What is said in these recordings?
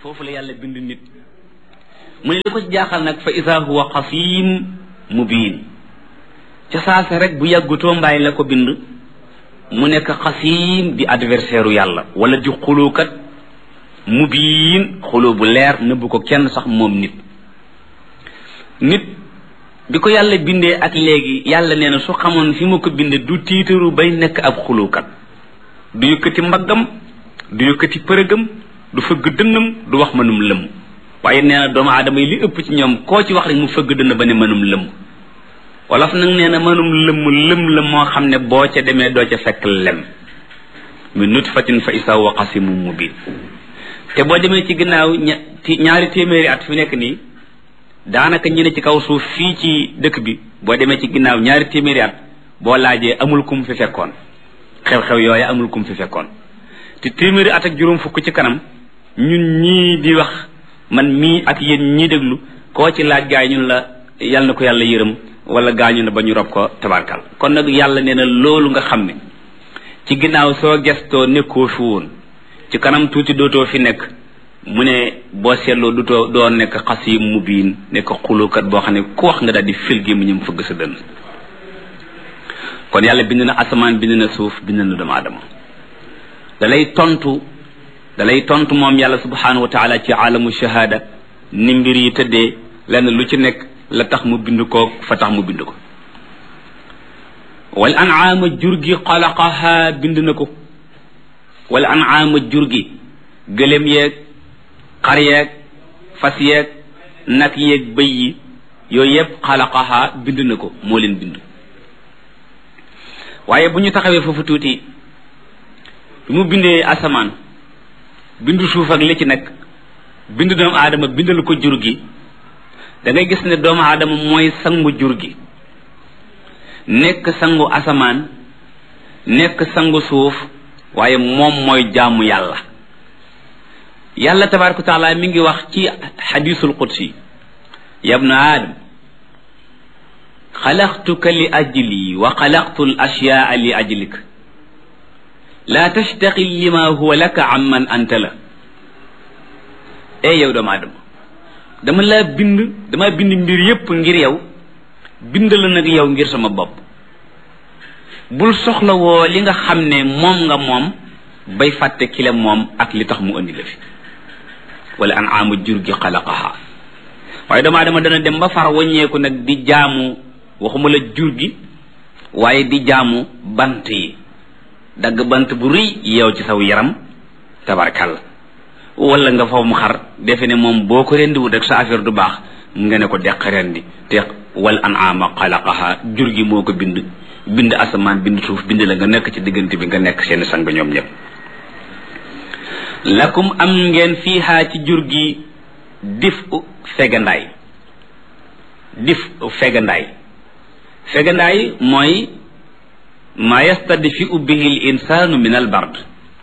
foofu la yàlla bind nit mu ne li ko ci jaaxal nag fa isa huwa xasim mubin ca saasa rek bu yàggutoo mbaay la ko bind mu nekk xasim di adversaire u yàlla wala di xuluukat mubin xuloo bu leer nëbbu ko kenn sax moom nit bi ko yàlla bindee ak léegi yàlla nee na su xamoon fi ma ko bindee du tiitaru bay nekk ab xuluukat du yëkkati mbaggam du yëkkati përëgam du fëgg dënnam du wax mënum lëmm waaye nee na doomu aadama yi li ëpp ci ñoom koo ci wax rek mu fëgg dënn ba ne mënum lëmm wolof nag nee na mënum lëm la moo xam ne boo ca demee doo ca fekk lem min nutfatin fa isa wa qasimun mubin te boo demee ci ginnaaw ñaari téeméeri at fi nekk nii daanaka ñu ne ci kaw suuf fii ci dëkk bi boo demee ci ginnaaw ñaari téeméeri at boo laajee amul kum fi fekkoon xew-xew yooyu amul kum fi fekkoon te téeméeri at ak juróom fukk ci kanam ñun ñii di wax man mii ak yéen ñii déglu koo ci laaj gaay ñun la yal na ko yàlla yërëm wala gaañu na ba ñu rob ko tabarkal kon nag yàlla nee na loolu nga xam ne ci ginnaaw soo gestoo nekkoo fi woon ci kanam tuuti dootoo fi nekk mu ne boo seetloo doo nekk xasim mubiin nekk xulukat boo xam ne ku wax nga daal di fil gi mu ñëm fëgg sa dënn kon yàlla bind na asamaan bind na suuf bind na doomu aadama dalay tontu moom yàlla subhanahu wa taala ci alamu shahada ni mbir yi tëddee lenn lu ci nekk la tax mu bind ko fa tax mu bind ko wal an'aama jur gi xalaqaha bind na ko wal an'aama jur gi gëléem yeeg xar yeeg fas yeeg nag yeeg bëy yi yooyu yëpp xalaqaha bind na ko moo leen bind waaye bu ñu taxawee foofu tuuti bi mu bindee asamaan bindu suuf ak li ci nekk bind doomu aadama bindal ko jur gi da ngay gis ne doomu aadama mooy sangu jur gi nekk sangu asamaan nekk sangu suuf waaye moom mooy jaamu yàlla tabaaraka wa taala mi ngi wax ci xadiisul qudsi ya ibna aadam xalaqtuka li ajli wa xalaqtu al ashyaa li ajlik laa tastaqil lima huwa laka amman anta la yow doomu aadama dama bind mbir yépp ngir yow bind la nag yow ngir sama bopp bul soxla woo li nga xam ne moom bay fàtte ki la moom ak li tax mu andi la fi wala an'aama jur gi xalaqaha waaye doomu aadama dana dem ba far wàññeeku nag di jaamu waxuma la jur gi waaye di jaamu bant yi dagg bant bu rëy yow ci saw yaram tabarkalla wala nga faw mu xar defe ne moom boo ko rendiwut rek sa affaire du baax nga ne ko deq rendi te wal an'aama xalaqaha jur gi moo ko bind asamaan bind suuf bind la nga nekk ci diggante bi nga nekk seen sang ñoom ñëpp lakum am ngeen fiihaa ci jur gi fegandaay mooy maa yastadfi'u bihi al insaanu min al bard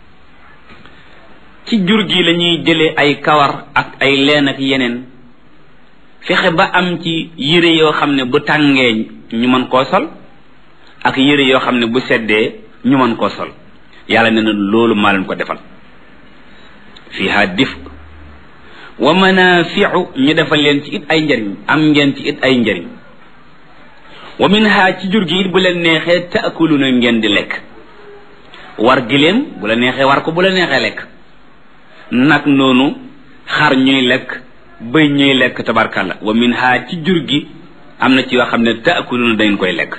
ci jur gi la ñuy jëlee ay kawar ak ay leen ak yeneen fexe ba am ci yére yoo xam ne bu tàngee ñu mën koo sol ak yére yoo xam ne bu seddee ñu mën koo sol yàlla nee na loolu maa leen ko defal fiha dif wa manafi'u ñu defal leen ci it ay njariñ am ngeen ci it ay njariñ wa minha ci jur gi it bu leen neexee taakuluna ngeen di lekk war giléem bu la neexee war ko bu la neexee lekk nag noonu xar ñuy lekk bëy ñuy lekk tabarkalla wa minha ci jur gi am na ci yoo xam ne taakuluna dañ koy lekk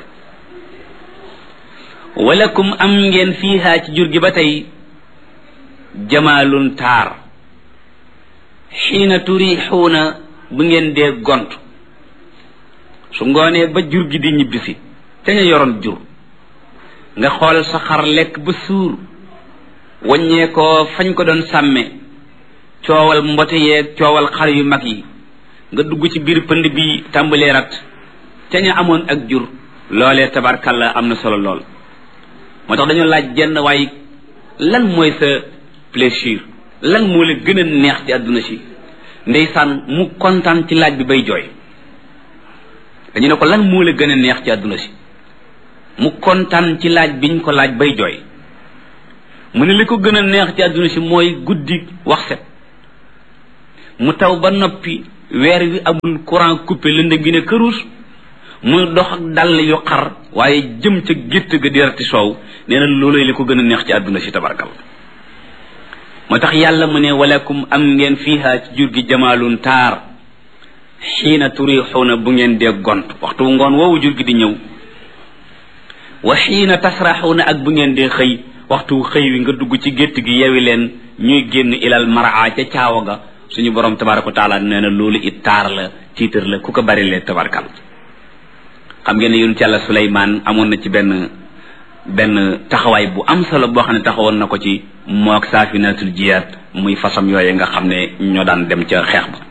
walakum am ngeen fiiha ci jur gi ba tey jamaalun taar xiina turixuuna bu ngeen dee gont su ngoonee ba jur gi di ñibbisi te ñu yoroon jur nga xool sa xar lekk ba suur waññee ko fañ ko doon sàmme coowal mbote yeeg coowal xar yu mag yi nga dugg ci biir pënd bi tàmbalee rat te ñu amoon ak jur loolee tabarkalla am na solo lool moo tax dañoo laaj jenn waaye lan mooy sa plaisir lan moo la gën a neex ci àdduna si ndeysaan mu kontaan ci laaj bi bay jooy dañu ne ko lan moo la gën a neex ci àdduna si mu kontaan ci laaj biñ ko laaj bay jooy mu ne li ko gën a neex ci àdduna si mooy guddi wax set mu taw ba noppi weer wi amul courant coupé lëndëm gi ne këruus muy dox ak dàll yu xar waaye jëm ca gétt ga di rati soow nee na loolooy li ko gën a neex ci àdduna si tabarkal moo tax yàlla mu ne walakum am ngeen fiiha ci jur gi jamaalun taar xiina turixuuna bu ngeen dee gont waxtu ngoon woowu jur gi di ñëw wa xiina tasraxuuna ak bu ngeen dee xëy waxtu xëy wi nga dugg ci gétt gi yewi leen ñuy génn ilal maraa ca caawa ga suñu borom tabaraka wa taala nee na loolu it taar la tiitar la ku ko bari lee tabarkal xam ngeen ne yonent yàlla Suleymaan amoon na ci benn taxawaay bu am solo boo xam ne taxawoon na ko ci mook saafinatul jiyaat muy fasam yooye nga xam ne ñoo daan dem ca xeex ba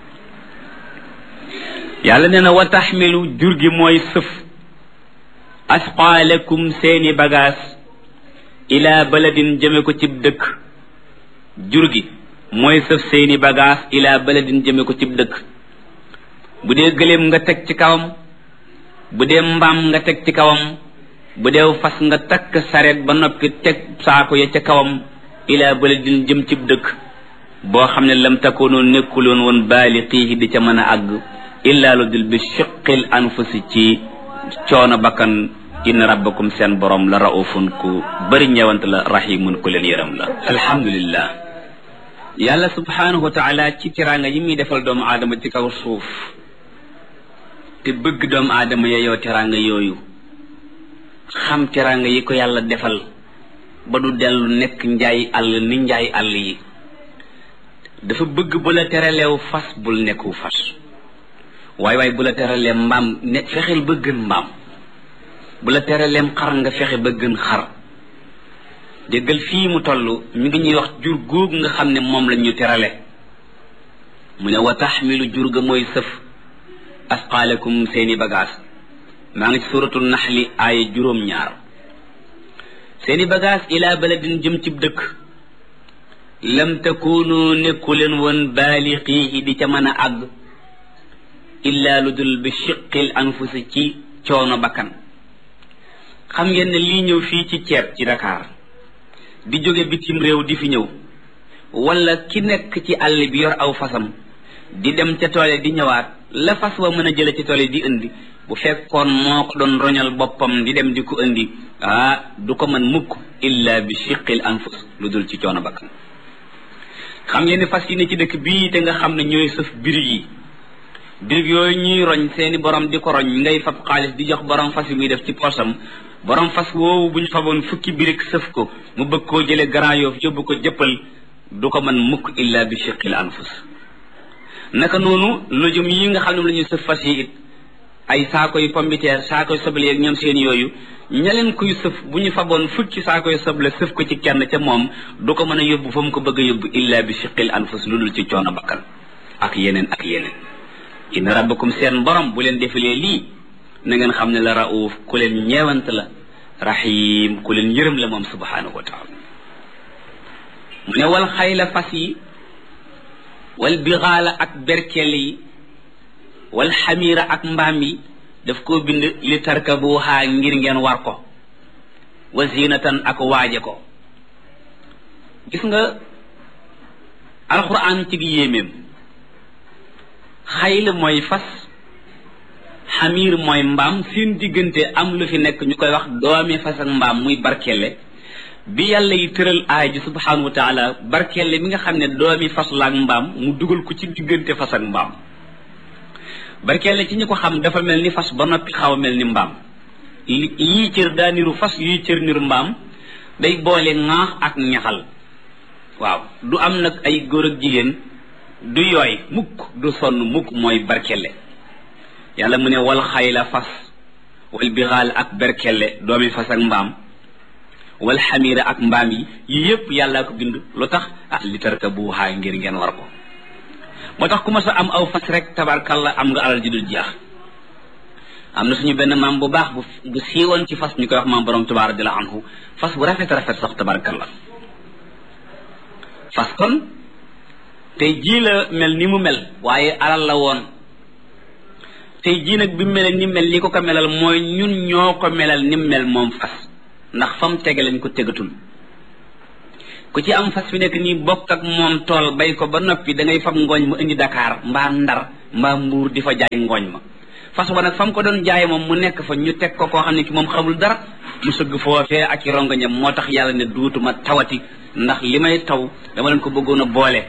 yàlla nee na wa taxmilu jur gi mooy sëf asqaalakum seeni bagaas ila baladin jëme ko cib dëkk jur gi mooy sëf seeni bagaas ila baladin jëme ko cib dëkk bu dee gëléem nga teg ci kawam bu dee mbaam nga teg ci kawam bu dee fas nga takk sareet ba noppi teg saako ya ca kawam ila baladin jëm cib dëkk boo xam ne lam takoonoo nekkuloon woon baaliqiihi di ca mën a àgg illa lu dul bi shiqqil anfusi ci coono bakkan inna rabbakum seen borom la raufun ku bëri ñëwant la rahimun ku leen yërëm la alhamdulillah yàlla subhanahu wa taala ci tiraanga yi muy defal doomu aadama ci kaw suuf te bëgg doomu aadama yeyoo tiraanga yooyu xam tiraanga yi ko yàlla defal ba du dellu nekk njaay àll ni njaay àll yi dafa bëgg bu la teraleew fas bul nekku fas waaye bu la teralee mbaam ne fexeel ba gën mbaam bu la teraleem xar nga fexe ba gën xar déggal fii mu toll mi ngi ñuy wax jur góog nga xam ne moom lañ ñu terale mu ne wa taxmilu jur ga mooy sëf asqaalakum seeni bagaas maa ngi ci suratul naxli aaya 9 seeni bagaas ila baladin jëm cib dëkk lam takunu nekku leen woon baaliqiihi di ca mën a àgg illa lu dul bi shiqqil anfusi ci coono bakkan xam ngeen ne lii ñëw fii ci ceeb ci Dakar di jóge bitim réew di fi ñëw wala ki nekk ci àll bi yor aw fasam di dem ca toole di ñëwaat la fas wa mën a jële ci toole di indi bu fekkoon moo ko doon roñal boppam di dem di ko indi du ko mën mukk illa bi shiqqil anfus lu dul ci coono bakkan xam ngeen ne fas yi ne ci dëkk bii te nga xam ne ñooy sëf birig yi birig yooyu ñuy roñ seeni borom di ko roñ ngay fab xaalis di jox borom fas yi muy def ci poosam borom fas woowu bu ñu faboon fukki birig sëf ko mu bëgg koo jële Grand Yoff yóbbu ko jëppal du ko mën mukk illa bi shiqqil anfus naka noonu lujum yi nga xam ne la ñuy sëf fas yi it ay saakoy pombiteer saakoy soble ak ñoom seen yooyu ña leen kuy sëf bu ñu faboon fukki saakoy soble sëf ko ci kenn ca moom du ko mën a yóbbu fa mu ko bëgg a yóbbu illa bi shiqqil anfus lu dul ci coono bakkan ak yeneen inna rabbakum seen borom bu leen defalee lii na ngeen xam ne la rauf ku leen ñeewant la rahim ku leen yërëm la moom subhanahu wa taala mu ne wal xayla fas yi wal bixaala ak berkele yi wal xamiira ak mbaam yi daf koo bind li tarkabuha ngir ngeen war ko wa zinatan ak waaje ko gis nga alquran ci gi yéeméem xayl mooy fas xamiir mooy mbaam seen diggante am lu fi nekk ñu koy wax doomi fas ak mbaam muy barkelle bi yàlla yi tëral aay ji subhanahu wa taala barkelle mi nga xam ne doomi fas la ak mbaam mu dugal ko ci diggante fas ak mbaam barkelle ci ñu ko xam dafa mel ni fas ba noppi xaw a mel ni mbaam yii cër daa niru fas yii cër niru mbaam day boole ŋaax ak ñaxal waaw du am nag ay góor ak jigéen du yooy mukk du sonn mukk mooy barkelle yàlla mu ne wal xayla fas wal bixaal ak berkelle doomi fas ak mbaam wal xamiira ak mbaam yi yépp yàllaa ko bind lu tax li tarkabuha ngir ngeen war ko moo tax ku ma sa am aw fas rek tabarkalla am nga alal ji dul jeex am na suñu benn maam bu baax bu siiwoon ci fas ñu koy wax maam borom Tuubaa radiyallaahu anhu fas bu rafet sax tabarkalla fas kon tey jii la mel ni mu mel waaye alal la woon tey jii nag bi mu mel ni mel li ko melal mooy ñun ñoo ko melal ni mel moom fas ndax fam tege lañ ko tegatul ku ci am fas fi nekk nii bokk ak moom tool bay ko ba noppi da ngay fab ngooñ mu indi Dakar mbaa Ndar mbaa Mbuur di fa jaay ngooñ ma fas wa nag fa mu ko doon jaaye moom mu nekk fa ñu teg ko koo xam ne ki moom xamul dara mu sëgg foofee ak i rongañam moo tax yàlla ne duutuma tawati ndax li may taw dama leen ko bëggoon a boole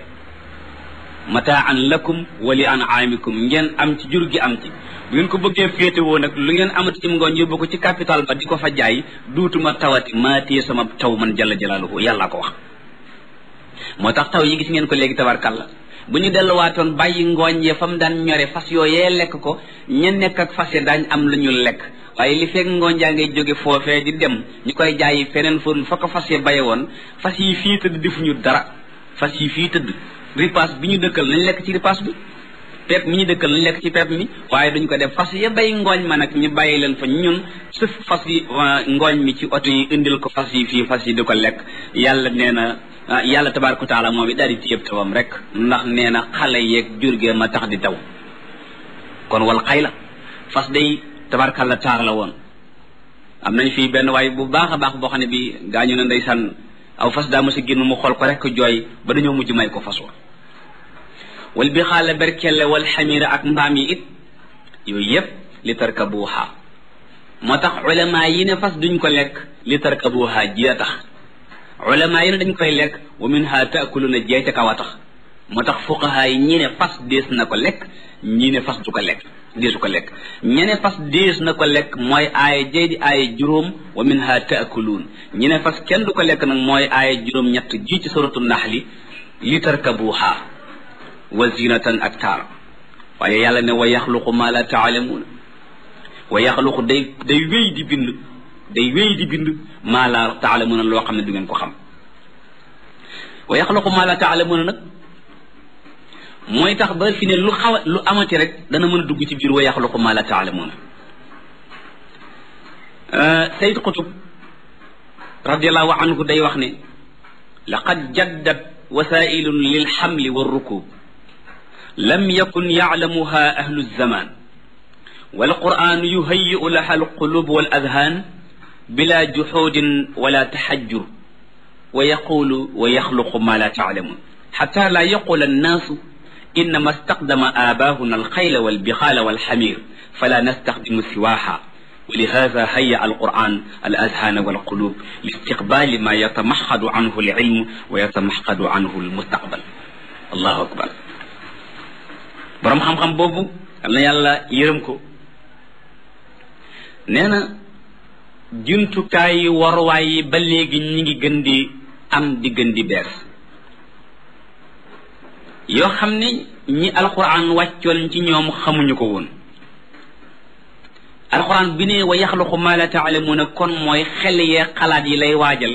mataan lakum wa li an'amikum ngeen am ci jur gi am ci bu ngeen ko bëggee féetewoo nag lu ngeen amati ci ngooñ yóbbu ko ci capital ba di ko fa jaay duutuma tawati maa téye sama taw man jalla jalaaluhu yàllaa ko wax moo tax taw yi gis ngeen ko léegi tabarkalla bu ñu delluwaatoon bàyyi ngooñ ya fa mu daan ñore fas yooyee lekk ko ña nekk ak fas ya daañ am lu ñu lekk waaye li fekk ngooñ jaa ngay jóge foofee di dem ñu koy jaayi feneen fóorul fa ko fas ya baye woon fas yi fii tëdd defuñu dara fas yi fii tëdd ripaas bi ñu dëkkal nañ lekk ci ripaas bi pepp mi ñu dëkkal nañ lekk ci pepp mi waaye duñ ko def fas ya bay ngooñ ma nag ñu bàyyi leen fa ñun sëf fas yi ngooñ mi ci oto yi indil ko fas yi fii fas yi di ko lekk yàlla nee na yàlla tabaaraka taala moom it daal di téyeb tawam rek ndax nee na xale yeeg jurgee ma tax di taw kon wal xay la fas day tabaarkalla taar la woon am nañ fii benn waay bu baax a baax boo xam ne bi gaañu na ndeysaan aw fas daa mos a génn mu xool ko rek jooy ba dañoo mujj may ko fas wa wal bi xaala berkelle wal xamira ak mbaam yi it yooyu yëpp li tarkabuha moo tax ulama yi ne fas duñ ko lekk li tarkabuha ji a tax ulama yi ne dañ koy lekk wa minha taakuluna jeey ca kaw a tax moo tax fuqaha yi ñi ne fas dees na ko lekk ñi ne fas du ko lekk deesu ko lekk ñi ne fas dees na ko lekk mooy aaya jeey di aaya juróom wa minha taakuluun ñi ne fas kenn du ko lekk nag mooy aaya juróom ñett ji ci suratu naxli li tarkabuha wa zinatan ak taar waaye yàlla ne wa yaxluqu ma la taalamuuna wa yaxluqu day wéy di bind maa la taalamuuna loo xam ne du ngeen ko xam wa yaxluqu maa la taalamuuna nag mooy tax ba fi ne lu amati rek dana mën a dugg ci biir wa yaxluqu maa la taalamuuna Sayyid Qutb radiallahu anhu day wax ne laqad jaddat wasailun lil xamli wa rukub lam yakun yaclamuha ahlu zaman والقرآن يهيئ لها القلوب والأذهان بلا جحود ولا تحجر ويقول ويخلق ما لا تعلمون حتى لا يقول الناس إنما استخدم آباؤنا الخيل والبغال والحمير فلا نستخدم سواها ولهذا هيأ القرآن الأذهان والقلوب لاستقبال ما يتمحض عنه العلم ويتمحض عنه المستقبل الله أكبر borom xam-xam boobu am na yàlla yërëm ko nee na jumtukaay yi waruwaay yi ba léegi ñi ngi gën di am di gën di bees yoo xam ne ñi alquran wàccoon ci ñoom xamuñu ko woon alquran bi ne wa yaxluqu ma la taalamuuna kon mooy xel yee xalaat yi lay waajal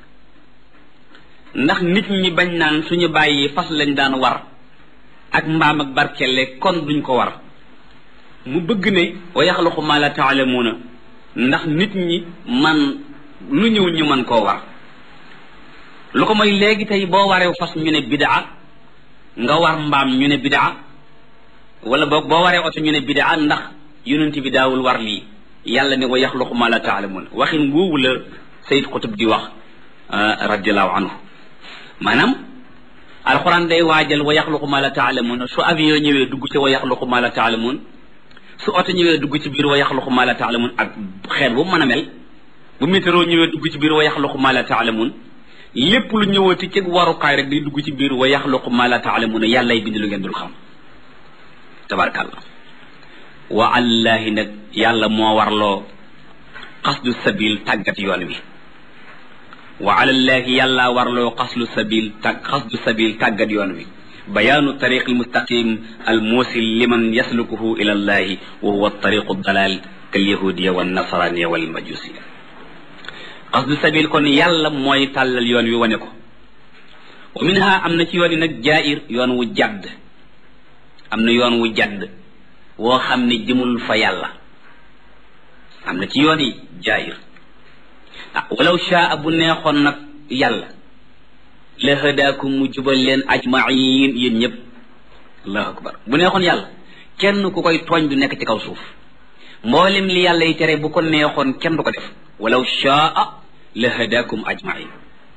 ndax nit ñi bañ naan suñu bàyyi fas lañ daan war ak mbaam ak barkelle kon duñ ko war mu bëgg ne wa yaxluqu ma la taalamuuna ndax nit ñi man lu ñëw ñu mën koo war lu ko mooy léegi tey boo waree fas ñu ne bidaa nga war mbaam ñu ne bidaa wala boog boo waree oto ñu ne bidaa ndax yonent bi daawul war lii yàlla ne wa yaxluqu ma la taalamuuna waxin woowu la Sayyid Qutb di wax radiallahu anhu maanaam alquran day waajal wa yaxluqu ma la taalamuuna su avion ñëwee dugg ci wa yaxluqu ma la taalamuun su oto ñëwee dugg ci biir wa yaxluqu ma la taalamuun ak xeet bu mën a mel bu météo ñëwee dugg ci biir wa yaxluqu ma la taalamuun lépp lu ñëwati ci warukaay rek day dugg ci biir wa yaxluqu ma la taalamuuna yàllay bind lu ngeen dul xam tabarkàllah wa allahi nag yàlla moo warloo qasdu sabil tàggat yoon wi wa alallahi yàlla warloo qasdu sabil tàggat yoon wi bayaanu tariq almustaqim almuusil liman yaslukuhu ila allahi wa huwa tariqu dalal kalyahudiya wannasraniya walmajusiya qasdu sabil kon yàlla mooy tàllal yoon wi wane ko wa minha am na ci yoon yi nag jaa'ir yoon wu jadd am na yoon wu jadd woo xam ne jëmul fa yàlla am na ci yoon yi jaa'ir walaw shaa bu neexoon nag yàlla la hadaakum mu jubal leen ajmain yéen ñëpp allahu akbar bu neexoon yàlla kenn ku koy tooñ du nekk ci kaw suuf mboolem li yàlla yi tere bu ko neexoon kenn du ko def walaw shaa la hadaakum ajmain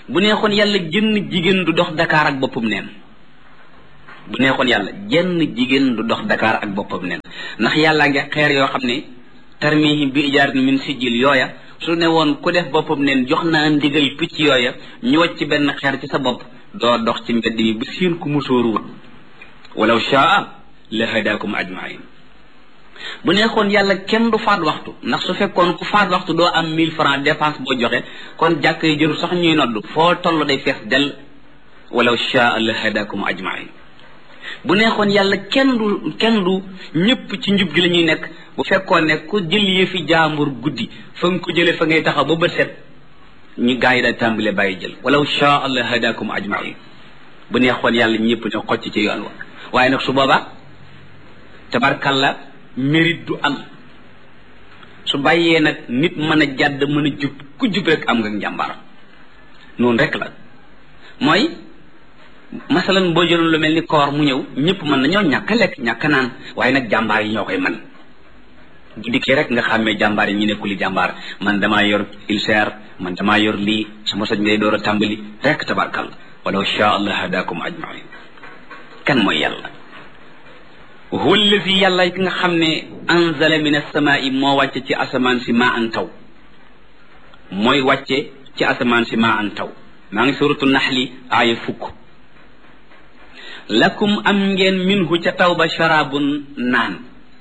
bu neexoon yàlla jenn jigéen du dox Dakar ak boppam neen bu neexoon yàlla jenn jigéen du dox Dakar ak boppam neen ndax yàllaa ngi xeer yoo xam ne tarmihim bi ijaratin min sijil yooya su ne woon ku def boppam neen jox naa ndigal picc yooya ñu wacc benn xeer ci sa bopp doo dox ci mbedd mi bu siin ku musóoruwut walaw shaa la hadakum ajmain bu neexoon yàlla kenn du faat waxtu ndax su fekkoon ku faat waxtu doo am 1000 francs dépense boo joxe kon jàkk yi jëru sax ñuy nodd foo toll day fees del walaw shaa la hadakum ajmain bu neexoon yàlla kenn du ñëpp ci njub gi la ñuy nekk bu fekkoon ne ku jël yëfi jaambur guddi fa nga ko jële fa ngay taxaw ba bët set ñu gaa yi daal tàmbale bàyyi jël walaw shaa la hadakum ajmain bu neexoon yàlla ñëpp ne xocc ci yoon wa waaye nag su boobaa tabarkalla mérite du am su bàyyee nag nit mën a jàdd mën a jub ku jub rek am nga njàmbaar noonu rek la mooy masalan boo jëloon lu mel ni koor mu ñëw ñëpp mën nañoo ñàkk a lekk ñàkk a naan waaye nag jàmbaar yi ñoo koy man bu dikkee rek nga xàmmee jàmbaar yi ñu nekkuli jàmbaar man damaa yor ulcère man damaa yor lii sama soj ngay door a tàmbali rek tabarkalla walaw shaa allah hadakum ajmain kan mooy yàlla huwa allazi yàlla ki nga xam ne anzala min as-samaa'i moo wàcce ci asamaan si maa an taw mooy wàcce ci asamaan si maa an taw maa ngi suratu naxli aaya 10 lakum am ngeen minhu ca taw ba sharabun naan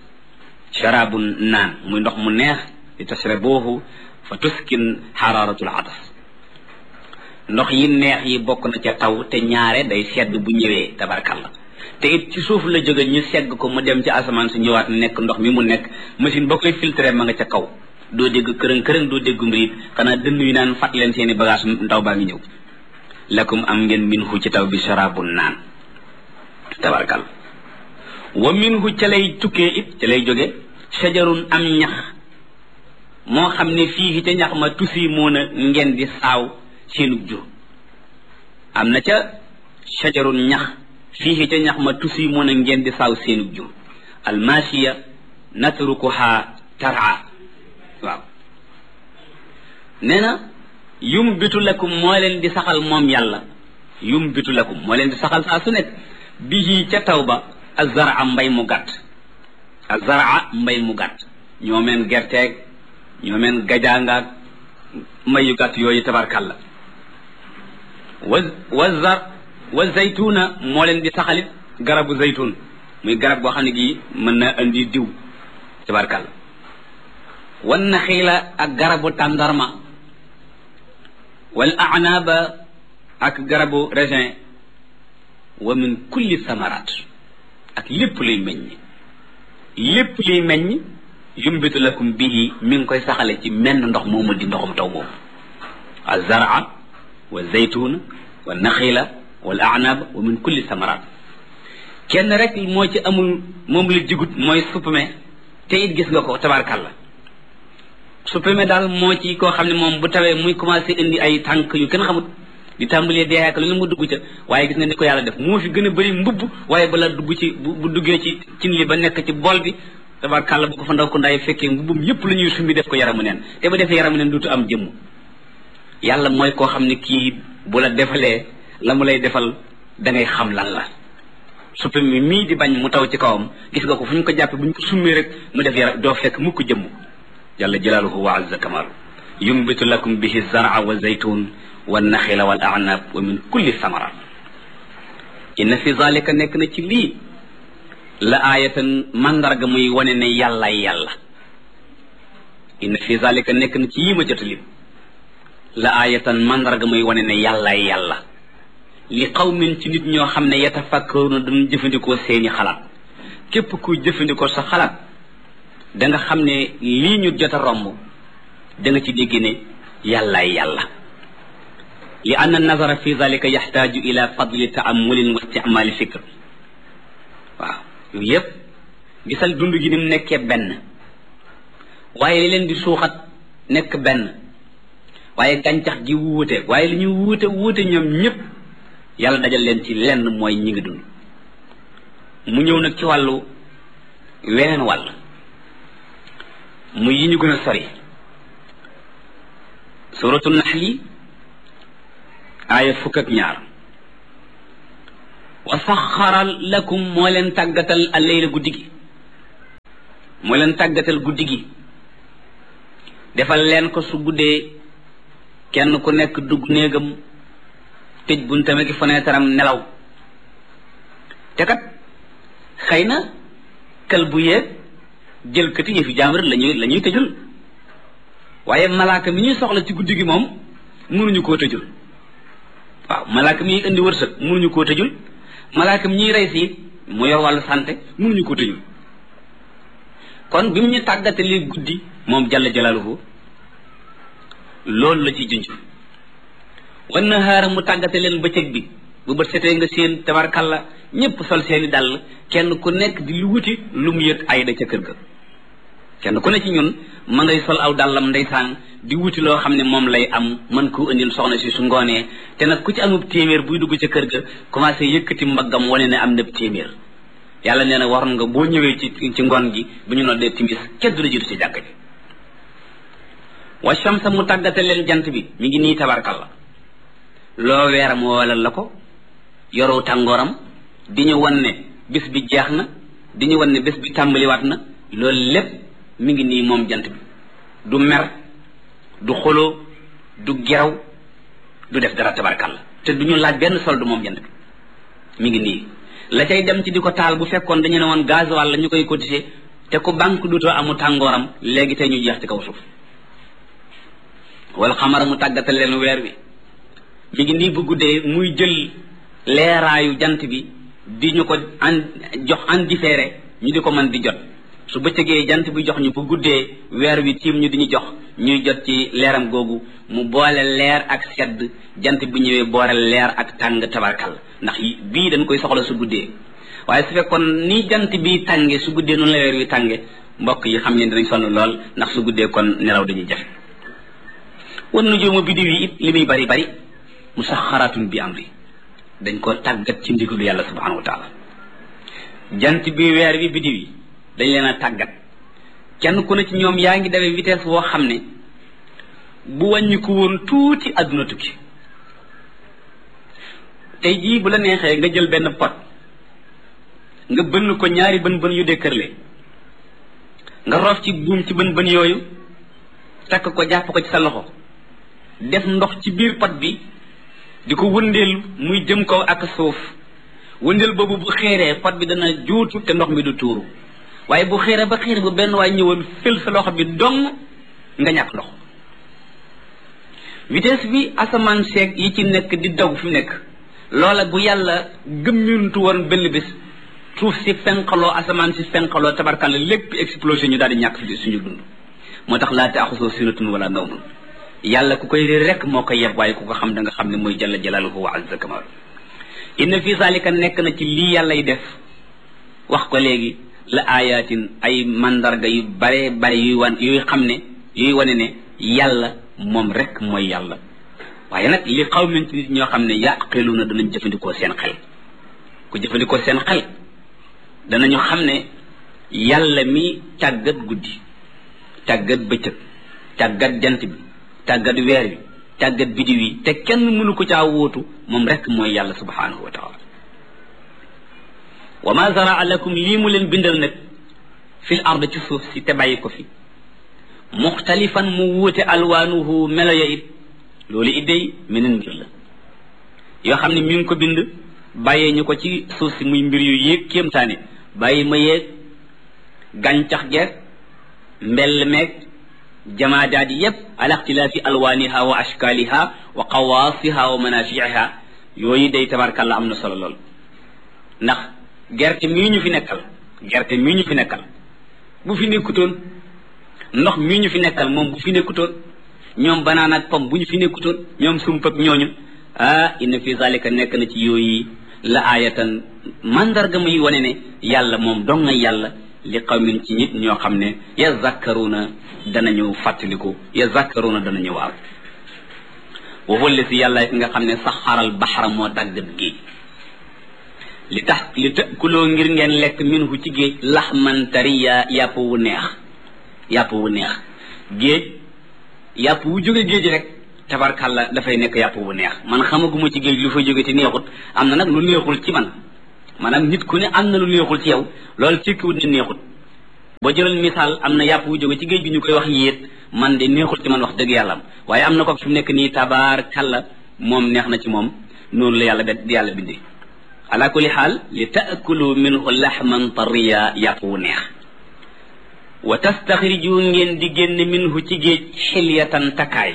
muy ndox mu neex li tashrabuhu fa tuskin xaraaratul atas ndox yi neex yi bokk na ca taw te ñaare day sedd bu ñëwee tabarkalla te it ci suuf la jóge ñu segg ko mu dem ci asamaan si ñëwaat nekk ndox mi mu nekk machine boo koy filtré ma nga ca kaw doo dégg kërëng doo dégg mbirit xanaa dënn yu naan fat leen seeni bagage ndaw baa ngi ñëw lakum am ngeen minhu ci taw bi sharabun naan tabarkal wa minhu ca lay tukkee it ca lay jóge shajarun am ñax moo xam ne fii ca ñax ma tusi moon a ngeen di saaw seenub jur am na ca shajarun ñax fii ca ñax ma tusi moon a ngeen di saaw seenub jur almasiya natrukuha tara waaw nee na yumbitu lakum moo leen di saxal moom yàlla yumbitu lakum moo leen di saxal saa su nekk bihi ca taw ba azara mbay mu gàtt azara mbay mu gàtt ñoo meen gerteeg ñoo meen gajaangaag mbay yu gàtt yooyu tabarkalla wa zaytuna moo leen di saxalit garabu zaytun muy garab boo xam ne gi mën na andi diw tabarkalla wan naxiila ak garabu tàndarma wal a'naba ak garabu raisin wa min kulli samarat ak lépp luy meññ yumbitu lakum bihi mi ngi koy saxale ci menn ndox moomu di ndoxum taw boobu az-zar'a wa zaytuna wa naxiila wal a'naba wa min kulli samarat kenn rek moo ci amul moom la jigut mooy suppame te it gis nga ko tabarkalla suppame daal moo ci koo xam ne moom bu tawee muy commencé indi ay tànk yu kenn xamut di tàmbalee dee ak lu ne mu dugg ca waaye gis nga ni ko yàlla def moo fi gën a bëri mbubb waaye bala dugg ci bu duggee ci cin li ba nekk ci bool bi tabarkàlla bu ko fa ndaw ko ndaay fekkee mbubbum yépp la ñuy sumbi def ko yaramu neen te ba defee yaramu neen duutu am jëmm yàlla mooy koo xam ne kii bu la defalee la mu lay defal da ngay xam lan la suppame mii di bañ mu taw ci kawam gis nga ko fu ñu ko jàppe bu ñu ko summee rek mu def yaram doo fekk mukk jëmm jalla jalaaluhu wa azza kamaalu yumbitu lakum bihi zar'a wa zaytun wa naxila wal a'nab wa min kulli samarat inna fi zalika nekk na ci lii la aayatan mandarga muy wane ne yàllaay yàlla inna fi zalika nekk na ci yii ma jot lim la aayatan mandarga muy wane ne yàllaay yàlla li qawmin ci nit ñoo xam ne yatafakkaruna dañu jëfandikoo seeni xalaat képp kuy jëfandikoo sa xalaat da nga xam ne lii ñu jot a romb da nga ci dégg ne yàllaay yàlla li anna nazara fi zalika yaxtaaju ila fadli taamulin wa isticmaali fikr waaw yooyu yëpp gisal dund gi ni mu nekkee benn waaye li leen di suuxat nekk benn waaye gàncax gi wuute waaye li ñu wuute ñoom ñëpp yàlla dajal leen ci lenn mooy ñi ngi dund mu ñëw nag ci wàllu weneen wàll muy yi ñu gën a sori suratu naxli aaya fukk ak ñaar wa saxara lakum moo leen tàggatal al-layla guddi gi moo leen tàggatal guddi gi defal leen ko su guddee kenn ku nekk dugg néegam tëj buntam ak fenêtre am nelaw te kat xëy na kël bu yeeg jël kati yëfi jaambur la ñuy tëjul waaye malaaka mi ñuy soxla ci guddi gi moom mënuñu koo tëjul waaw malaaka mi indi wërsëg mënuñu koo tëjul malaaka mi ñuy rey si mu yor wàllu santé mënuñu koo tëjul kon bi mu ñu tàggatalee guddi moom jalla jalaaluhu loolu la ci junj wan nahaara mu tàggate leen bëccëg bi bu bët setee nga seen tabarkalla ñëpp sol seeni dàll kenn ku nekk di lu wuti lu mu yët ayda ca kër ga kenn ku ne ci ñun ma ngay sol aw dàllam ndeysaan di wuti loo xam ne moom lay am mën koo indil soxna si su ngoonee te nag ku ci amub téeméer buy dugg ca kër ga commencé yëkkati mbaggam wane ne am na téeméer yàlla nee na waroon nga boo ñëwee ci ngoon gi bu ñu noddee timis kenn du la jiitu ci jàkk ji wa shamsa mu tàggate leen jant bi mi ngi nii tabarkalla loo weeram woolal la ko yoru tàngooram di ñu wan ne bés bi jeex na di ñu wan ne bés bi tàmbaliwaat na loolu lépp mi ngi nii moom jant bi du mer du xoloo du geraw du def dara tabarkalla te du ñu laaj benn soldu moom jant bi mi ngi nii la cay dem ci di ko taal bu fekkoon dañu ne woon gasoil la ñu koy cotiser te ku banque duutoo amu tàngooram léegi tey ñu jeex ci kaw suuf wala xamara mu tàggatal leen weer wi mi ngi nii bu guddee muy jël leeraayu jant bi di ñu ko jox en différé ñu di ko mën di jot su bëccëgee jant bi jox ñu bu guddee weer wi tiim ñu di ñu jox ñuy jot ci leeram googu mu boole leer ak sedd jant bi ñëwee boole leer ak tàng tabarkal ndax bii dañ koy soxla su guddee waaye su fekkoon ni jant bi tànge su guddee noonu la weer wi tànge mbokk yi xam ngeen dinañ sonn lool ndax su guddee kon nelaw dañuy jafe wan nujuumu biddiw yi it li muy bari bari musaxaratun bi amri dañ ko tàggat ci ndigalu yàlla subhanahu wa taala jant bi weer bi biddiw yi dañ leen a tàggat kenn ku ne ci ñoom yaa ngi dawee vitesse woo xam ne bu wàññi ko woon tuuti àdduna tukki tey jii bu la neexee nga jël benn pot nga bënn ko ñaari bën yu dékkërle nga roof ci buum ci bën yooyu takk ko jàpp ko ci sa loxo def ndox ci biir pot bi di ko wëndeel muy jëm kaw ak suuf wëndeel boobu bu xeeree pot bi dana juutu te ndox mi du tuuru waaye bu xeeree ba xeer bu benn waay ñëwoon fël sa loxo bi dong nga ñàkk ndox vitesse bi asamaan seeg yi ci nekk di daw fi nekk loola bu yàlla gëmmintu woon benn bés suuf si fenqaloo asamaan si fenqaloo tabarkalla lépp explosé ñu daal di ñàkk suñu dund moo tax laa taaxusoo sinatun wala nawmun yàlla ku koy réer rek moo koy yeb waaye ku ko xam da nga xam ne mooy jalla jalaaluhu wa azza kamaalu inna fi zalika nekk na ci lii yàllay def wax ko léegi la ayatin ay mandarga yu bare bare yuy xam ne yuy wane ne yàlla moom rek mooy yàlla waaye nag li qawmin ci nit ñoo xam ne yaqiluuna danañ jëfandikoo seen xel ku jëfandikoo seen xel danañu xam ne yàlla mi tàggat guddi tàggat bëccëg tàggat jant bi tàggat weer wi tàggat bidiw yi te kenn mënu ko caa wóotu moom rek mooy yàlla subhanahu wa taala wa ma zaraa lakum lii mu leen bindal nag fil ard ci suuf si te bàyyi ko fi muxtalifan mu wuute alwaanuhu melo ya it loolu it day meneen mbir la yoo xam ne mi ngi ko bind bàyyee ñu ko ci suuf si muy mbir yu yéeg kéemtaane bàyyi ma yeeg gàncax geeg mbell meeg jamaadaat yépp ala ixtilaafi alwaaniha wa ashkaaliha wa qawaasiha wa manafiiha yooyu day tabarkalla am na solo lool ndax gerte mii ñu fi nekkal bu fi nekkutoon ndox mii ñu fi nekkal moom bu fi nekkutoon ñoom banaan ak pom bu ñu fi nekkutoon ñoom sump ak ñooñu inna fi zalika nekk na ci yooyu la aayatan mandarga muy wane ne yàlla moom dong nga yàlla li qawmin ci nit ñoo xam ne yazakkaruna danañu fàttaliku yazakkaruna danañu waaw wa huwa allati yàlla nga xam ne saxaral baxara moo tàggat géej li takuloo ngir ngeen lekk minhu ci géej laxman tariya yàpp wu neex géej yàpp wu jóge géej rek tabarkàlla dafay nekk yàpp bu neex man xamaguma ci géej lu fa jóge te neexut am na nag lu neexul ci man maanaam nit ku ne am na lu neexul ci yow loolu cikkiwut ne neexut boo jëloon misaal am na yàpp wu jóge ci géej gi ñu koy wax yéet man de neexul ci man wax dëgg yàlla am waaye am na ko fi mu nekk nii tabarkàlla moom neex na ci moom noonu la yàlla bindee ala kulli xaal li taakulu minhu laxman tariya yàpp wu neex wa tastaxriju ngeen di génn minhu ci géej xilyatan takkaay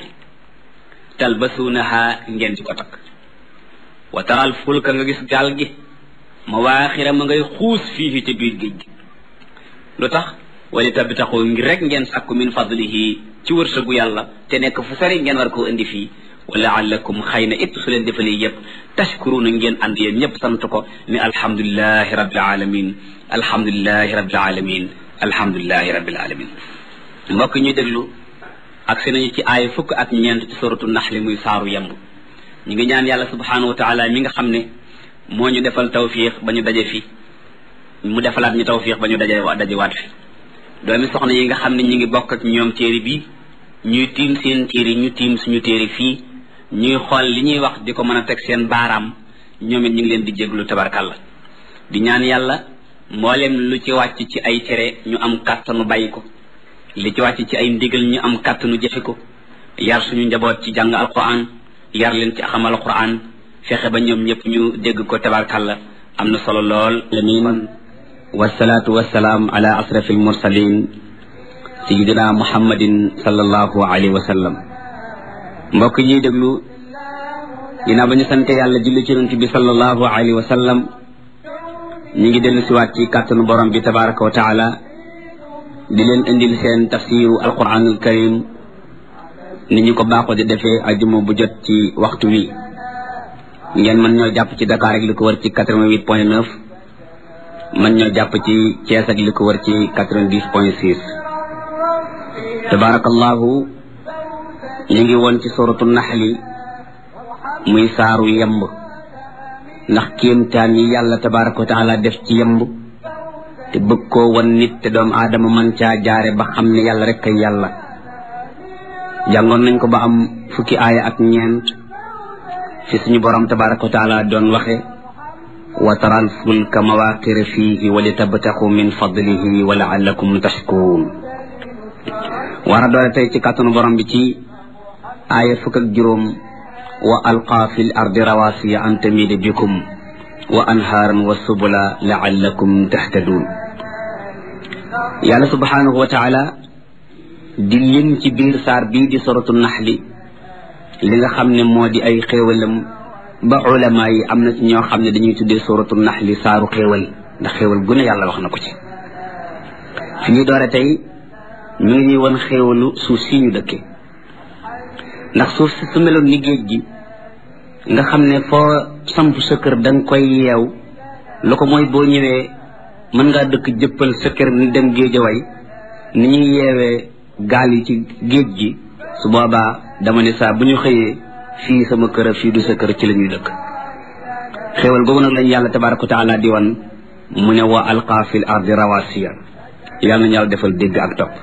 talbasuunaha ngeen di ko takk wa taral fulka nga gis gaal gi mawaaxira ma ngay xuus fii ca biir géej gi lu tax wali tabtaxu ngir rek ngeen sàkku min fadlihi ci wërsëgu yàlla te nekk fu sari ngeen war koo indi fii wa laallakum xëy na it su leen defalee yëpp tashkuruna ngeen ànd yéen ñëpp sant ko ni alhamdulilahi rabbil alamin alhamdulilahi rabbil alamin alhamdulilahi rabbil alamin mbokk ñuy déglu ak si nañu ci aaya fukk ak ñeent ci suratu naxli muy saaru yemb ñu ngi ñaan yàlla subhanahu wa taala mi nga xam ne moo ñu defal tawfiix ba ñu daje fi mu defalaat ñu tawfiix ba ñu dajewaat fi doomi soxna yi nga xam ne ñu ngi bokk ak ñoom téere bi ñuy tiim seen téere ñu tiim suñu téere fii ñuy xool li ñuy wax di ko mën a teg seen baaraam ñoom it ñu ngi leen di jéglu tabarkalla di ñaan yàlla mboolem lu ci wàcc ci ay tere ñu am kàttanu bàyyi ko li ci wàcc ci ay ndigal ñu am kàttanu jëfe ko yar suñu njaboot ci jàng alquran yar leen ci xam alquran fexe ba ñoom ñëpp ñu dégg ko tabarkalla am na solo lool amin wasalaatu wasalaam ala asrafi almursalin sayidina muhammadin sallallahu alayhi wa sallam mbokk ñuy déglu ginnaaw ba ñu sante yàlla julli ci yonent bi sallallahu alayhi wa sallam ñi ngi dellu siwaat ci kàttanu borom bi tabaraka wa taala di leen indil seen tafsiru alquranul karim ni ñu ko baaxoo di defee ajuma bu jot ci waxtu wi ngeen mën ñoo jàpp ci Dakar ak li ko wër ci 88.9 mën ñoo jàpp ci Thiès ak li ko wër ci 90.6 tabarakallahu ñu ngi woon ci suratu naxli muy saaru yemb ndax kéemtaan yi yàlla tabaraka wa taala def ci yemb te bëgg koo wan nit te doomu aadama man caa jaare ba xam ne yàlla rek kay yàlla jàngoon nañ ko ba am fukki aaya ak ñeent fi suñu borom tabaraka wa taala doon waxe wa taral fulka mawaqira fihi wa li tabtaxu min fadlihi wa laallakum tashkurun war a doole tey ci kàttanu borom bi ci aaya fukk ak juróom wa alqaa fi l ardi rawasiya an tamida bikum wa anhaaran wa subula laallakum tahtadun yàlla subhanahu wa taala di lim ci biir saar bii di suratu naxli li nga xam ne moo di ay xéewalam ba ulama yi am na ci ñoo xam ne dañuy tuddee suratu naxli saaru xéewal ndax xéewal gu ne yàlla wax na ko ci fi ñuy doore tey ñu ngi ñuy won xéewalu suuf si ñu dëkke ndax suuf si su meloon ni géej gi nga xam ne foo samp sa kër da nga koy yeew lu ko mooy boo ñëwee mën ngaa dëkk jëppal sa kër ni dem géejaway ni ñuy yeewee gaal yi ci géej gi su boobaa dama ne saa bu ñu xëyee fii sama kër fii du sa kër ci la ñuy dëkk xéewal googu nag lañ yàlla tabaraka wa taala di wan mu ne wa alqaa fil ardi rawasiya yàlla nañu yàlla defal dégg ak topp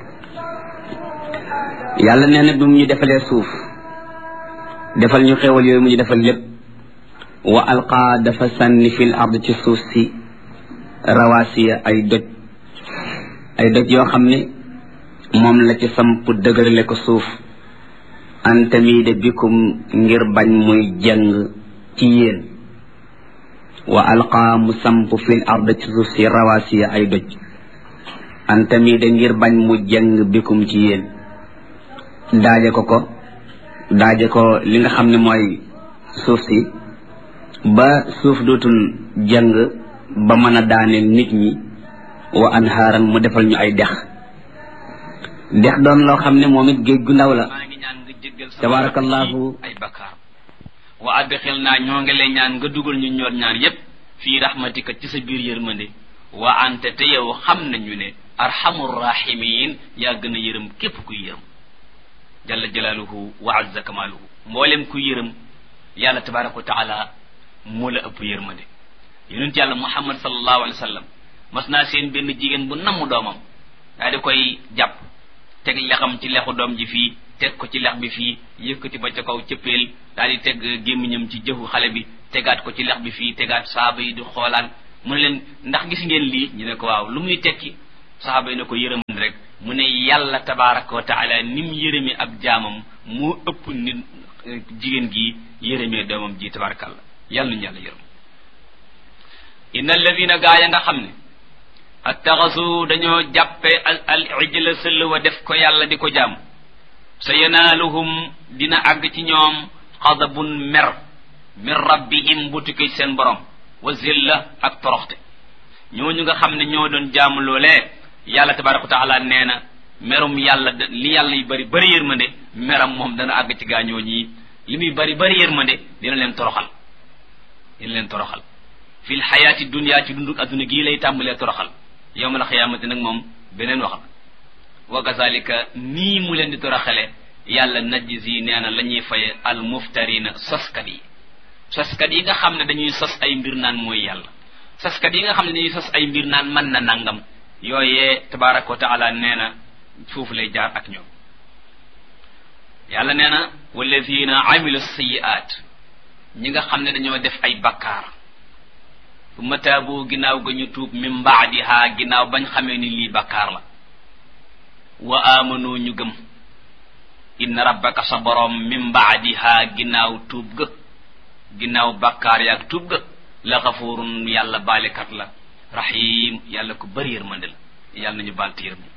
yàlla nee na bi mu ñu defalee suuf defal ñu xéewal yooyu mu ñu defal lépp wa alqaa dafa sànni fil ard ci suuf si rawasiya ay doj yoo xam ne moom la ci samp dëgërale ko suuf an tamida bikum ngir bañ muy jàng ci yéen wa alqaa mu samp fil ard ci suuf si rawasiya ay doj an tamida ngir bañ mu jàng bikum ci yéen daaje ko li nga xam ne mooy suuf si ba suuf dootul jàng ba mën a daaneel nit ñi wa anhaaran mu defal ñu ay dex doon loo xam ne moom it géej gu ndaw la tabarakallahu ay bakkaar wa adxil naa ñoo ngi lay ñaan nga dugal ñu ñoor ñaar yépp fii rahmatika ci sa biir yërmande wa ante te yow xam nañu ne arhamur rahimin yaa gën a yërëm képp kuy yërëm jalla jalaaluhu wa azza kamaaluhu mboolem kuy yërëm yàlla tabaraka wa taala moo la ëpp yërmande yonent yàlla muhammad sallallahu alayhi wa sallam mas naa seen benn jigéen bu namm doomam daa di koy jàpp teg lexam ci lexu doom ji fii teg ko ci lex bi fii yëkkati ba ca kaw cëppeel daal di teg gémmiñam ci jëfu xale bi tegaat ko ci lex bi fii tegaat saaba yi di xoolaan mu ne leen ndax gis ngeen lii ñu ne ko waaw lu muy tekki saaba yi ne ko yërëm rek mu ne yàlla tabaraka wa taala nim yërëmi ab jaamam moo ëpp nit jigéen gi yërëmee doomam ji tabarakallah yàlla nañu yàlla yërëm inna alladina gaa ya nga xam ne attaxasu dañoo jàppe al ijla sëll wa def ko yàlla di ko jaam sa yanaaluhum dina àgg ci ñoom xadabun mer min rabbihim bu tukkee ci seen borom wa zilla ak toroxte ñooñu nga xam ne ñoo doon jaamu loolee yàlla tabaraka wa taala nee na merum yàlla li yàlla yu bari bari yërmande meram moom dana àgg ci gaa ñooñi li muy bari bari yërmande dina leen toroxal fil xayaati dunya ci dunduk adduna gii lay tàmbalee toroxal yawmal xiyaamati nag moom beneen wax wa kazalika nii mu leen di toroxale yàlla najzi nee na la ñuy faye al muftarina soskat yi nga xam ne dañuy sos ay mbir naan mooy yàlla soskat yi nga xam ne dañuy sos ay mbir naan mën na nangam yooyee tabaraka wa taala nee na foofu lay jaar ak ñoom yàlla nee na walladina amilu sayiat ñi nga xam ne dañoo def ay bakkaar summa taabu ginnaaw ga ñu tuub min baadiha ginnaaw bañ xamee ni lii bakkaar la wa amanu ñu gëm inna rabbaka sa borom min baadiha ginnaaw tuub ga ginnaaw bakkaar yaag tuub ga la xafurun yàlla baalekat la rahim yàlla ko bëri yërmande la yàlla nañu baal te yërmande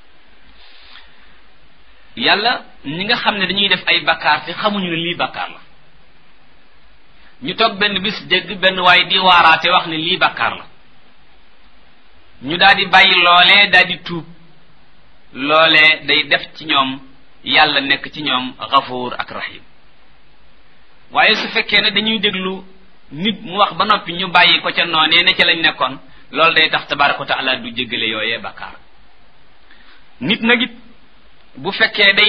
yàlla ñi nga xam ne dañuy def ay bakkaar te xamuñu ne lii bakkaar la ñu toog benn bis dégg benn waaye di waaraate wax ne lii bakkaar la ñu daal di bàyyi loolee daal di tuub loolee day def ci ñoom yàlla nekk ci ñoom xafuur ak rahim waaye su fekkee ne dañuy déglu nit mu wax ba noppi ñu bàyyi ko ca noonee ne ca lañ nekkoon loolu day tax tabaraka wa taala du jéggale yooyee bakkaar nit nag it bu fekkee day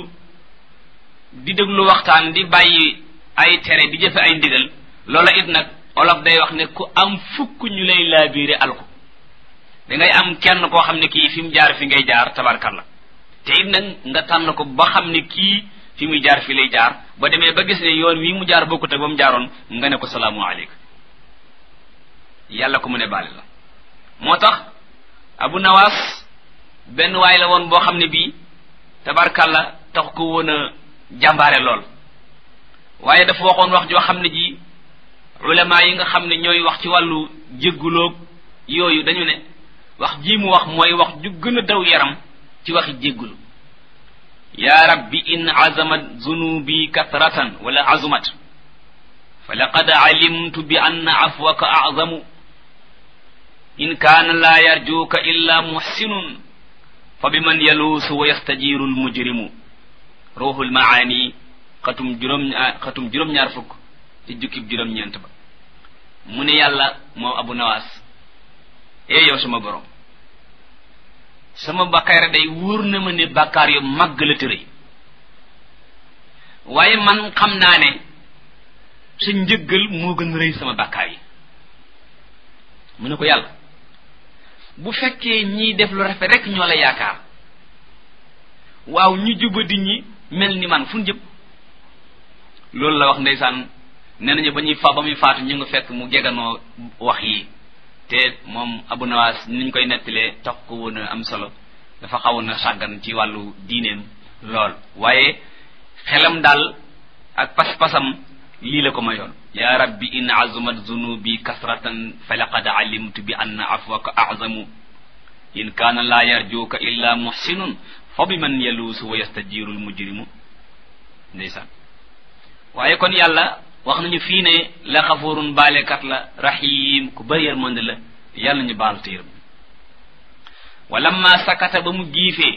déglu waxtaan di bàyyi ay tere di jëfe ay ndigal loola it nag olof day wax ne ku am fukk ñu lay laabiire alko da ngay am kenn koo xam ne kii fi mu jaar fi ngay jaar tabarkalla te it nag nga tànn ko ba xam ne kii fi muy jaar fi lay jaar ba demee ba gis ne yoon wi mu jaar bokkut ak ba mu jaaroon nga ne ko salaamu aleykum yàlla ko mu ne baale la moo tax Abu Nawaas benn waay la woon boo xam ne bii tabarkalla tax ko woon a jàmbaare lool waaye dafa waxoon wax joo xam ne ji ulama yi nga xam ne ñooy wax ci wàllu jéggulóog yooyu dañu ne wax ji mu wax mooy wax ju gën a daw yaram ci waxi jéggulu ya rabbi in azamat zunubi kathratan wala azumat fa laqad alimtu bi anna afwaka azamu in kaana la yarjuka illa muhsinun fa biman yaluusu wa yastajiru almujrimu ruuxul maani xatum juróom-ñaar fukk ci jukkib juróom-ñeent ba mu ne yàlla moom Abu Nawaas yow sama borom sama bakkaar day wóor na ma ne bakkaar yu màgg la tërëy waaye man xam naa ne sa njëggal moo gën rëy sama bakkaar yi mu ne ko yàlla bu fekkee ñiy def lu rafet rek ñoo la yaakaar waaw ñu jubadi ñi mel ni man fu ñu jëm loolu la wax ndeysaan nee nañu ba muy faatu ñu ngi fekk mu geganoo wax yi te moom Abu Nawaas niñ koy nettalee tax ko woon a am solo dafa xawoon a sàggan ci wàllu diineem lool waaye xelam daal ak pas-pasam lii la ko mayoon ya rabbi in azumat zunubi kasratan fa laqad alimtu bi anna afwaka azamu in kaana la yarjuka illa muhsinun fa bi man yaluusu wa yastajiru almujrimu ndeysaan waaye kon yàlla wax nañu fii ne la xafurun baalekat la rahim ku bëri yërmande la yàlla ñu baal te yërëm walamma sakata ba mu giifee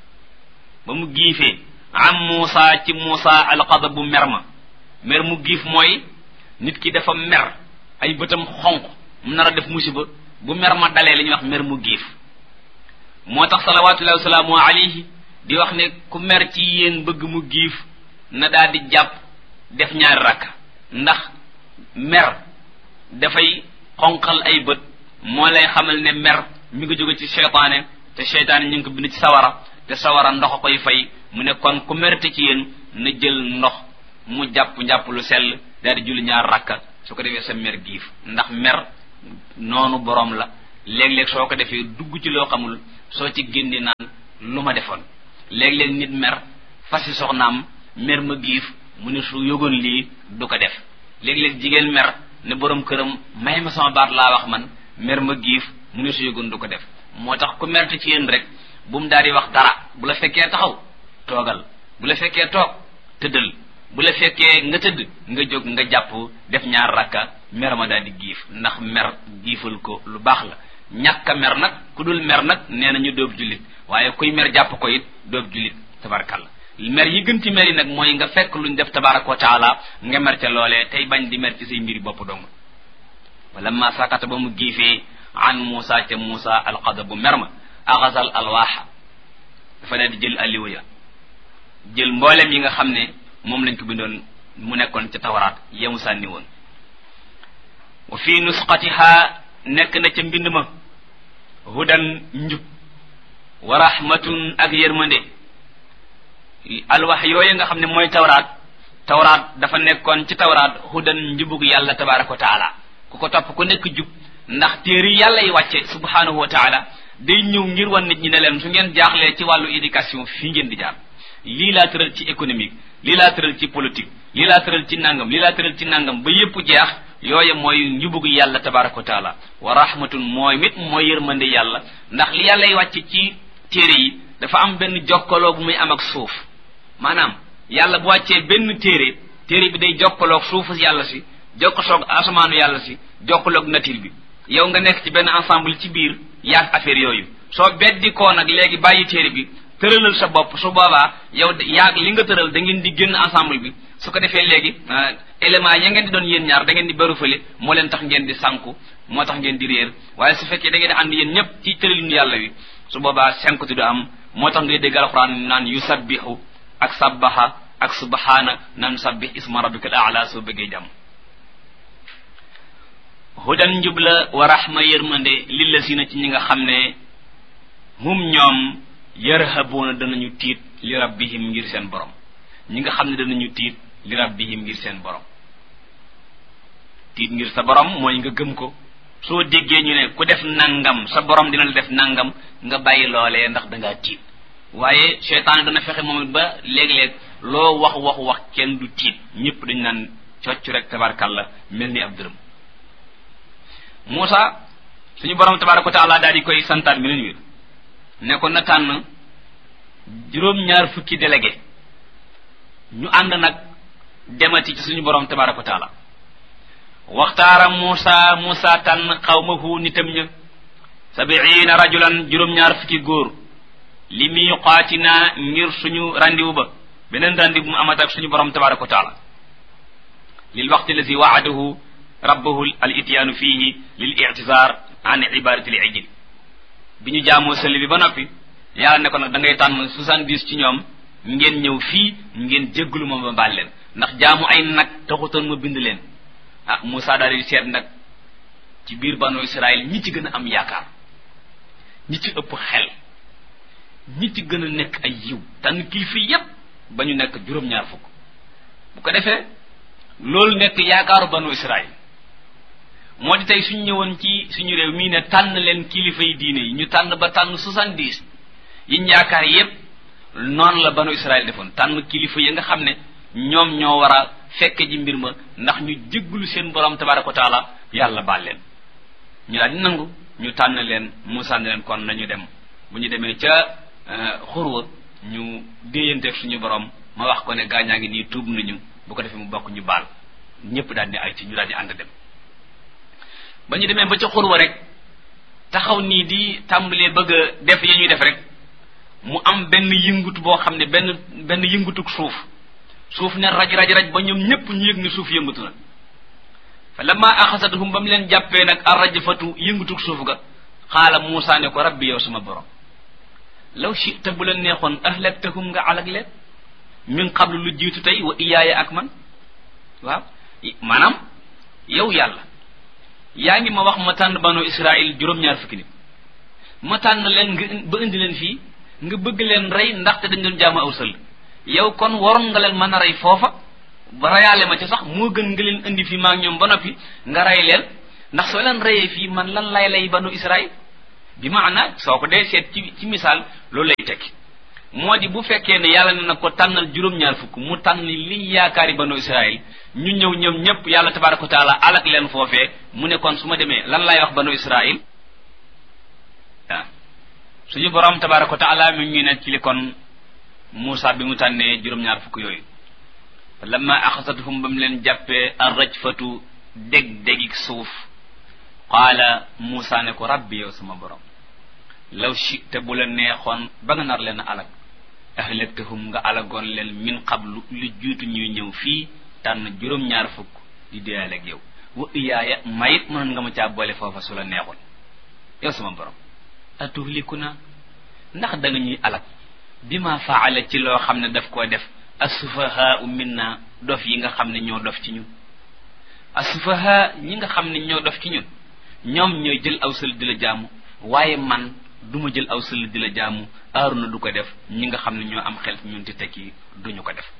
am Muusa ci Muusa alxadabu mer mu giif mooy nit ki dafa mer ay bëtam xonq mu nar a def musiba bu mer ma dalee li ñuy wax mer mu giif moo tax salawatullahi wasalaamu alayhi di wax ne ku mer ci yéen bëgg mu giif na daal di jàpp def ñaari rakka ndax mer dafay xonqal ay bët moo lay xamal ne mer mi ngi jóge ci seytaane te seytaane ñu ngi ko bind ci sawara te sawara ndox a koy fay mu ne kon ku merte ci yéen na jël ndox mu jàpp njàpp lu sell daal di julli 2 rakka su ko defee sa mer giif ndax mer noonu borom la léeg-léeg soo ko defee dugg ci loo xamul soo ci génne naan lu ma defoon léeg-léeg nit mer fasi soxnaam mer ma giif mu ne su yógoon lii du ko def léeg-léeg jigéen mer ne borom këram may ma sama baat laa wax man mer ma giif mu ne su yógoon du ko def moo tax ku merte ci yéen rek bu mu daal di wax dara bu la fekkee taxaw toogal bu la fekkee toog tëddal bu la fekkee nga tëdd nga jóg nga jàpp def 2 rakka mer ma daal di giif ndax mer giifal ko lu baax la ñàkk a mer nag ku dul mer nag nee na ñu doob jullit waaye kuy mer jàpp ko it doob jullit tabarakalla mer yi gën ci mer yi nag mooy nga fekk luñ def tabaraka wa taala nga mer ca loolee tey bañ di mer ci say mbiri bopp dong wala ma sakata ba mu giifee an Muusa ca Muusa alxadabu mer ma axasal alwaaxa dafa daal di jël alliwa ya jël mboolem yi nga xam ne moom lañ ko bindoon mu nekkoon ca tawraat yemu sànni woon wa fi nusqatiha nekk na ca mbind ma hudan njub wa rahmatun ak yërmande alwax yooyu nga xam ne mooy tawraat dafa nekkoon ci tawraat hudan njubug yàlla tabaraka wa taala ku ko topp ku nekk jub ndax téere yi yàlla yi wàcce subhanahu wa taala day ñëw ngir wan nit ñi ne leen su ngeen jaaxlee ci wàllu éducation fii ngeen di jaar lii laa tëral ci économique lii laa tëral ci politique lii laa tëral ci nangam lii laa tëral ci nangam ba yépp jeex yooye mooy njubug yàlla tabaraka wa taala wa rahmatun mooy mit mooy yërmande yàlla ndax li yàlla yi wàcce ci téere yi dafa am benn jokkaloo bu muy am ak suuf maanaam yàlla bu wàccee benn téere bi day jokkaloog suufu yàlla si jokkaloog asamaanu yàlla si jokkaloog nature bi yow nga nekk ci benn ensemble ci biir yaag affaire yooyu soo beddi koo nag léegi bàyyi téere bi tëralal sa bopp su boobaa yow yaag li nga tëral da ngeen di génn ensemble bi su ko defee léegi élément ya ngeen di doon yéen ñaar da ngeen di beru fële moo leen tax ngeen di sànku moo tax ngeen di réer waaye su fekkee da ngeen di ànd yéen ñëpp ci tëralinu yàlla wi su boobaa sànkuti du am moo tax ngay dégg alxuraan naan yusabbihu ak sabbaha ak subhaana naan sabbih isma rabbikal a'la soo bëggee jàmm hudan njubla wa rahma yërmande lillazina ci ñi nga xam ne hum ñoom yarhabuuna danañu tiit li rabbihim ngir seen borom ñi nga xam ne danañu tiit li rabbihim ngir seen borom tiit ngir sa borom mooy nga gëm ko soo déggee ñu ne ku def nangam sa borom dina la def nangam nga bàyyi loolee ndax da ngaa tiit waaye seytaan dana fexe moom it ba léeg-léeg loo wax kenn du tiit ñëpp dañu naan cocc rek tabarkalla mel ni ab dërëm Muusa suñu borom tabaraka wa taala daal di koy santaat mi leen wér ne ko na tànn 2 fukki délégué ñu ànd nag demati ci suñu borom tabaraka wa taala waxtaara Muusa tànn xawmahu nitam ña 70 rajulan 2 fukki góor li miqaatina ngir suñu randiwu ba beneen randiwu mu amat ak suñu borom tabaraka wa taala lil waqti allazi waadahu rabbahu al ityaanu fihi lil i'tizar an ibadati al ijil bi ñu jaamoo sëli bi ba noppi yàlla ne ko nag da ngay tànn 70 ci ñoom ngeen ñëw fii ngeen jégglu ma ba baal leen ndax jaamu ay nag taxutoon ma bind leen Muusa daal di seet nag ci biir banu Israël ñi ci gën a am yaakaar ñi ci ëpp xel ñi ci gën a nekk ay yiw tànn kilifa yépp ba ñu nekk 2 fukk bu ko defee loolu nekk yaakaaru banu Israël moo di tey suñu ñëwoon ci suñu réew mii ne tànn leen kilifa yi diine yi ñu tànn ba tànn 70 yiñ yaakaar yépp noonu la banu Israël defoon tànn kilifa yi nga xam ne ñoom ñoo war a fekke ji mbir ma ndax ñu jégglu seen borom tabaraka wa taala yàlla baal leen ñu daal di nangu ñu tànn leen Muusa ne leen kon nañu dem bu ñu demee ca xurwa ñu déeyanteeg suñu borom ma wax ko ne gaañaa ngi nii tuub nañu bu ko defee mu bokk ñu baal ñëpp daal di ay ci ñu daal di ànd dem ba ñu demee ba ca xurwa rek taxaw nii di tàmbalee bëgg a def yi ñuy def rek mu am benn yëngutu boo xam ne benn yëngutuk suuf ne raj ba ñoom ñëpp ñu yëg ne suuf yëngutu na fa lamma axasatuhum ba mu leen jàppee nag arrajfatu yëngutuk suuf ga xaala Muusa ne ko rabbi yow sama borom law shi'ta bu la neexoon ahlaktahum nga alag leen min qablu lu jiitu tey wa iyaaya ak man waaw maanaam yow yàlla yaa ngi ma wax ma tànn banu Israël 2 fukki nit ma tànn leen ba indi leen fii nga bëgg leen rey ndaxte dañ doon jaamu aw sëll yow kon waroon nga leen mën a rey foofa ba reyaale ma ci sax moo gën nga leen indi fi maag ñoom ba noppi nga rey leen ndax soo leen reyee fii man lan lay banu Israël bi maana soo ko dee seet ci misaal loolu lay tekki moo di bu fekkee ne yàlla ne na ko tànnal juróom-ñaar fukk mu tànn li yaakaari banu Israël ñu ñëw ñoom ñëpp yàlla tabaraka wa taala alak leen foofee mu ne kon su ma demee lan lay wax banu Israël waaw suñu borom tabaraka wa taala mi ngi ne ci li kon Muusa bi mu tànnee juróom-ñaar fukk yooyu lamma axasathum ba mu leen jàppee arrajfatu dég-dégig suuf qaala Muusa ne ko rabbi yow sama borom law shi'ta bu la neexoon ba nga nar leen alak ahlaktahum nga alagoon leen min qablu lu jiitu ñuy ñëw fii tànn juróom-ñaar fukk di deyaaleeg yow wa iyaaya mayit mënoon nga ma caa boole foofa su la neexoon yow sama borom atuhlikuna ndax da nga ñuy alak bi ma faala ci loo xam ne daf koo def assufahaau minna dof yi nga xam ne ñoo dof ci ñun assufaha ñi nga xam ne ñoo dof ci ñun ñoom ñooy jël aw sël di la jaamu waaye man duma jël aw sël di la jaamu Aaruna du ko def ñi nga xam ne ñoo am xel ñun ti tekki duñu ko def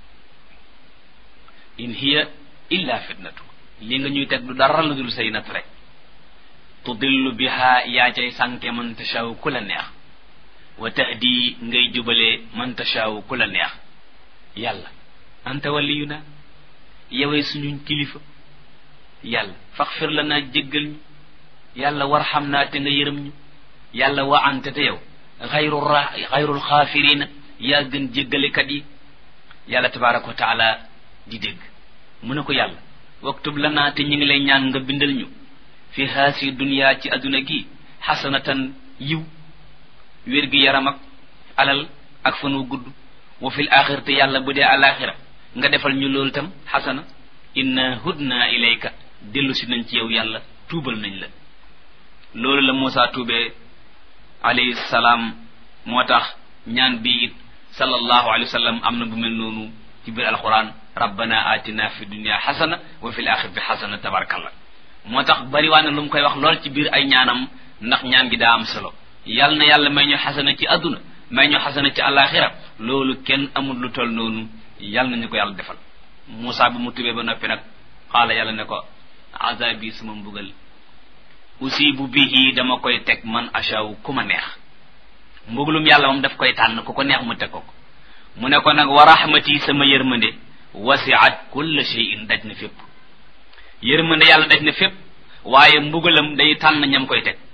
in hiya illa fitnatu li nga ñuy teg du dara lu dul say nat rek tudillu biha yaa cay sànke man tashaaw ku la neex wa tahdi ngay jubalee man tashaaw ku la neex yàlla anta waliyuna yowee suñu kilifa yàlla faxfir lana jéggal ñu yàlla warxam naa te nga yërëm ñu yàlla wa ante te yow xayrul xaafirina yaa gën jéggalekat yi yàlla tabaraka wa taala di dégg mu ne ko yàlla waktub lana te ñu ngi lay ñaan nga bindal ñu fi haasi dunya ci adduna gi xasanatan yiw wér gi yaram ak alal ak fan wu gudd wa fil axirati yàlla bu dee alaxira nga defal ñu loolu tam xasana inna hudna ilayka dellu si nañ ci yow yàlla tuubal nañ la loolu la Muusa tuubee alayhi salaam moo tax ñaan bi it sallallahu alayhi wa sallam am na bu mel noonu ci biir alquran rabbana atina fi dunya xasana wa fil axirati xasana tabarakallah moo tax bari waa na lu mu koy wax lool ci biir ay ñaanam ndax ñaan gi daa am solo yàlla na yàlla may ñu xasana ci adduna may ñu xasana ci alaxira loolu kenn amul lu toll noonu yàlla nañu ko yàlla defal Muusa bu mu tubee ba noppi nag xaala yàlla ne ko azabi sama mbugal usibu bihi dama koy teg man ashaw ku ma neex mbugalum yàlla moom daf koy tànn ku ko neex mu teg ko mu ne ko nag wa rahmati sama yërmande wasi'at kulla shay'in daj na fépp yërmande yàlla daj na fépp waaye mbugalam day tànn ñam koy teg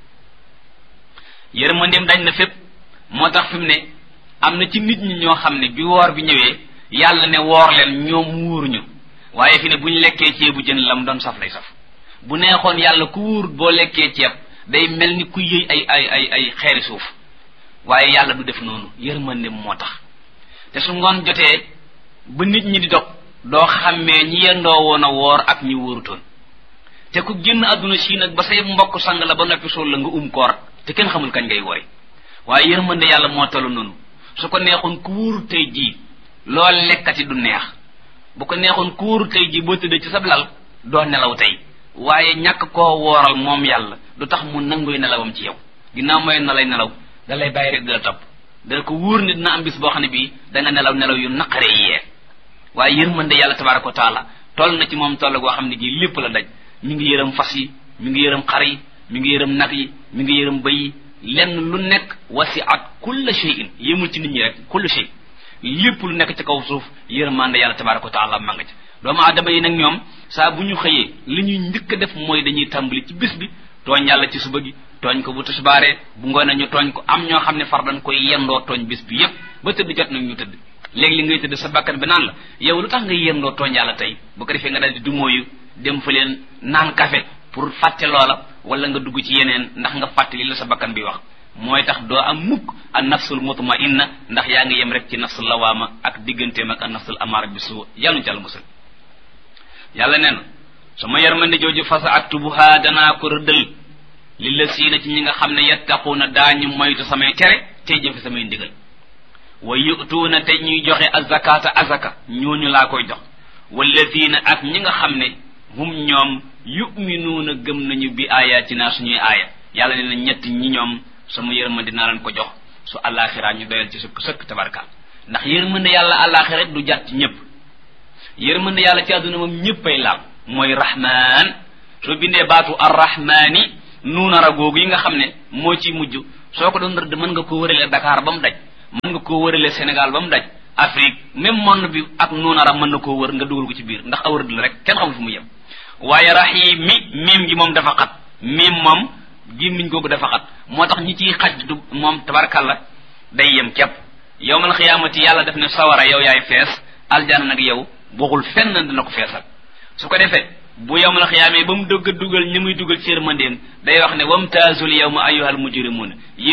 yërmandeem daj na fépp moo tax fi mu ne am na ci nit ñi ñoo xam ne bi woor bi ñëwee yàlla ne woor leen ñoom wuur ñu waaye fi ne bu ñu lekkee ceebu jën lam doon saf lay saf bu neexoon yàlla ku wuur boo lekkee ceeb day mel ni ku yëy ay xeeri suuf waaye yàlla du def noonu yërmandeem moo tax te su ngoon jotee ba nit ñi di dog doo xàmmee ñi yendoo woon a woor ak ñi wóorutoon te ku génn àdduna si nag ba say mbokk sang la ba noppi sol la nga koor te kenn xamul kañ ngay wori waaye yërmande yàlla moo tollu noonu su ko neexoon ku wóoru tey jii lool lekkati du neex bu ko neexoon ku wóoru tey jii boo tëddee ci sab lal doo nelaw tey waaye ñàkk koo wooral moom yàlla du tax mu nanguy nelawam ci yow ginnaaw mooy na lay nelaw da lay bàyyi rek di la topp dana ko wóor ne dina am bis boo xam ne bii da nga nelaw yu naqare yee waaye yërmande yàlla tabaraka wa taala toll na ci moom toll goo xam ne gi lépp la daj mi ngi yërëm fas yi mi ngi yërëm xar yi mi ngi yërëm nag yi mi ngi yërëm bëy yi lenn lu nekk wasi'at kulla shay'in yëmul ci nit ñi rek kulla shay lépp lu nekk ci kaw suuf yërmande yàlla tabaraka wa taala ma nga ci doomu aadama yi nag ñoom saa bu ñu xëyee li ñuy njëkk a def mooy dañuy tàmbali ci bis bi tooñ yàlla ci suba gi tooñ ko bu tisbaaree bu ngoonee ñu tooñ ko am ñoo xam ne far dañ koy yendoo tooñ bis bi yépp ba tëdd jot nag ñu tëdd léegi li ngay tëdd sa bakkan bi naan la yow lu tax ngay yendoo tooñ yàlla tey bu ko defee nga daal di dumóoyu dem fa leen naan café pour fàtte loola wala nga dugg ci yeneen ndax nga fàtte li la sa bakkan bi wax mooy tax doo am mukk an nafsul mutma'inna ndax yaa ngi yem rek ci nafsul lawaama ak digganteem ak an nafsul amaara bi suu yàlla ci àll musal yàlla nee na sama yërmande jooju fasa aktubuha danaa ko rëddal li la siina ci ñi nga xam ne yattaquuna daañu moytu samay tere tey jëfe samay ndigal wa yu'tuuna te ñuy joxe azakata azaka ñooñu laa koy jox walladina ak ñi nga xam ne hum ñoom yu'minuuna gëm nañu bi ayatina suñuy aaya yàlla nee na ñett ñi ñoom sama yërmande dinaa leen ko jox su àllaaxira ñu doyal ci sëkk tabarkaal ndax yërmande yàlla àllaaxira du jàtt ci ñëpp yërmande yàlla ci àdduna moom ñëppay laal mooy rahman soo bindee baatu arrahmani nuunara googu yi nga xam ne moo ci mujj soo ko doon rëdd mën nga ko wërale Dakar ba mu daj mën nga koo wërale Sénégal ba mu daj Afrique même monde bi ak nuunara mën na koo wër nga dugal ko ci biir ndax aw rëdd la rek kenn xamul fu mu yem waaye rahim miim gi moom dafa xat miim moom gémmiñ googu dafa xat moo tax ñi ciy xaj du moom tabarkalla day yem képp yawmal xiyaamati yàlla def ne sawara yow yaay fees aljana nag yow waxul fenn dina ko feesal su ko defee bu yawmal xiyaamee ba mu dëgg dugal ñi muy dugal ci yërmandeem day wax ne wamtaazul yawma ayyuhal mujrimuun